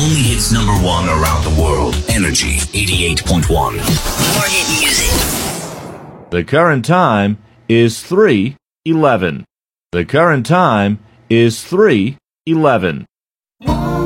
only hits number one around the world. Energy 88.1. More hit music. The current time is 3:11. The current time is 3:11.